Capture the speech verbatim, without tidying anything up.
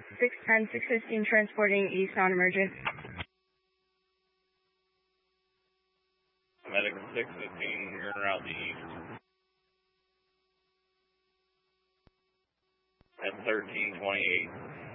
six ten, six fifteen, transporting east, non-emergent. Medic six fifteen, you're en route to east. At thirteen twenty-eight.